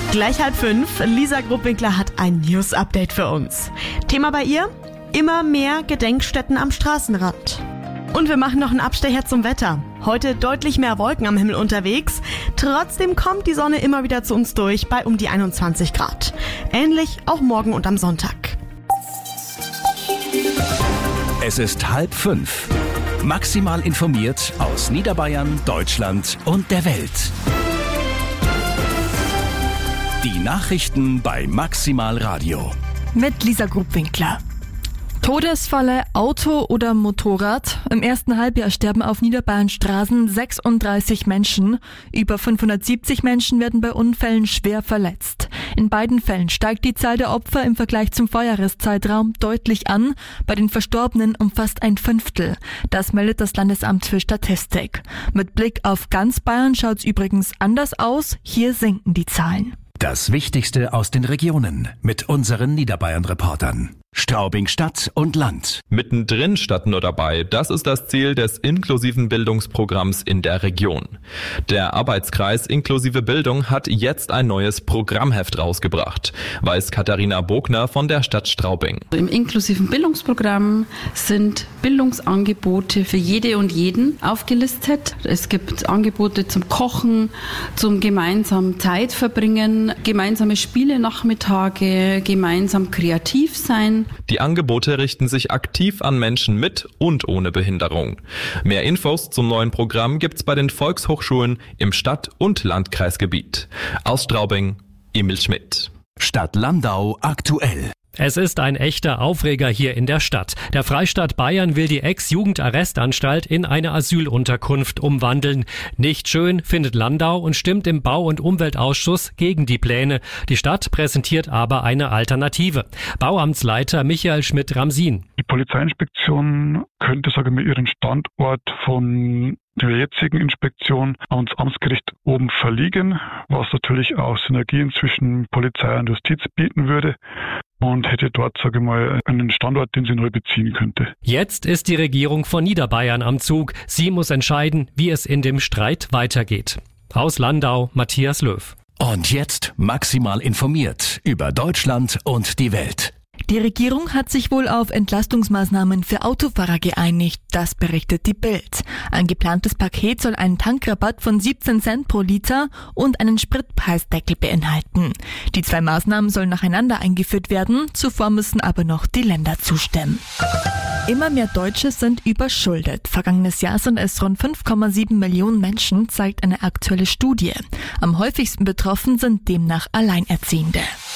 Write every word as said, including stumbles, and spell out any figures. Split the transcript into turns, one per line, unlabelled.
Gleich halb fünf. Lisa Gruppwinkler hat ein News-Update für uns. Thema bei ihr? Immer mehr Gedenkstätten am Straßenrand. Und wir machen noch einen Abstecher zum Wetter. Heute deutlich mehr Wolken am Himmel unterwegs. Trotzdem kommt die Sonne immer wieder zu uns durch bei um die einundzwanzig Grad. Ähnlich auch morgen und am Sonntag.
Es ist halb fünf. Maximal informiert aus Niederbayern, Deutschland und der Welt. Die Nachrichten bei Maximal Radio.
Mit Lisa Gruppwinkler. Todesfalle Auto oder Motorrad. Im ersten Halbjahr sterben auf Niederbayerns Straßen sechsunddreißig Menschen. Über fünfhundertsiebzig Menschen werden bei Unfällen schwer verletzt. In beiden Fällen steigt die Zahl der Opfer im Vergleich zum Vorjahreszeitraum deutlich an. Bei den Verstorbenen um fast ein Fünftel. Das meldet das Landesamt für Statistik. Mit Blick auf ganz Bayern schaut's übrigens anders aus. Hier sinken die Zahlen.
Das Wichtigste aus den Regionen mit unseren Niederbayern-Reportern. Straubing Stadt und Land.
Mittendrin statt nur dabei, das ist das Ziel des inklusiven Bildungsprogramms in der Region. Der Arbeitskreis Inklusive Bildung hat jetzt ein neues Programmheft rausgebracht, weiß Katharina Bogner von der Stadt Straubing.
Im inklusiven Bildungsprogramm sind Bildungsangebote für jede und jeden aufgelistet. Es gibt Angebote zum Kochen, zum gemeinsam Zeit verbringen, gemeinsame Spiele-Nachmittage, gemeinsam kreativ sein.
Die Angebote richten sich aktiv an Menschen mit und ohne Behinderung. Mehr Infos zum neuen Programm gibt's bei den Volkshochschulen im Stadt- und Landkreisgebiet. Aus Straubing, Emil Schmidt.
Stadt Landau aktuell.
Es ist ein echter Aufreger hier in der Stadt. Der Freistaat Bayern will die Ex-Jugendarrestanstalt in eine Asylunterkunft umwandeln. Nicht schön, findet Landau und stimmt im Bau- und Umweltausschuss gegen die Pläne. Die Stadt präsentiert aber eine Alternative. Bauamtsleiter Michael Schmidt-Ramsin.
Die Polizeiinspektion könnte, sagen wir, ihren Standort von der jetzigen Inspektion ans Amtsgericht oben verlegen, was natürlich auch Synergien zwischen Polizei und Justiz bieten würde und hätte dort, sage ich mal, einen Standort, den sie neu beziehen könnte.
Jetzt ist die Regierung von Niederbayern am Zug. Sie muss entscheiden, wie es in dem Streit weitergeht. Aus Landau, Matthias Löw.
Und jetzt maximal informiert über Deutschland und die Welt.
Die Regierung hat sich wohl auf Entlastungsmaßnahmen für Autofahrer geeinigt, das berichtet die Bild. Ein geplantes Paket soll einen Tankrabatt von siebzehn Cent pro Liter und einen Spritpreisdeckel beinhalten. Die zwei Maßnahmen sollen nacheinander eingeführt werden, zuvor müssen aber noch die Länder zustimmen. Immer mehr Deutsche sind überschuldet. Vergangenes Jahr sind es rund fünf Komma sieben Millionen Menschen, zeigt eine aktuelle Studie. Am häufigsten betroffen sind demnach Alleinerziehende.